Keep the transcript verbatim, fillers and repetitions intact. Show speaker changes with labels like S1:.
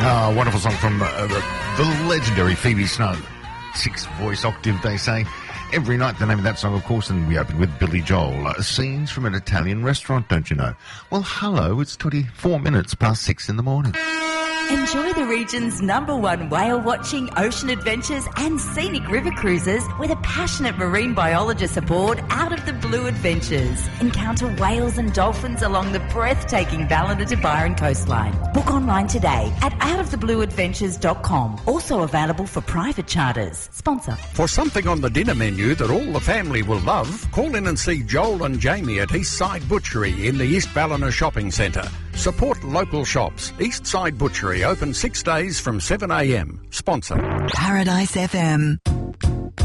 S1: Oh, wonderful song from uh, the, the legendary Phoebe Snow. Six voice octave, they say. Every night, the name of that song, of course, and we open with Billy Joel. Uh, scenes from an Italian restaurant, don't you know? Well, hello, it's twenty-four minutes past six in the morning.
S2: Enjoy the region's number one whale-watching, ocean adventures and scenic river cruises with a passionate marine biologist aboard Out of the Blue Adventures. Encounter whales and dolphins along the breathtaking Ballina to Byron coastline. Book online today at out of the blue adventures dot com. Also available for private charters. Sponsor.
S3: For something on the dinner menu that all the family will love, call in and see Joel and Jamie at Eastside Butchery in the East Ballina Shopping Centre. Support local shops. Eastside Butchery open six days from seven a m. Sponsor.
S4: Paradise F M.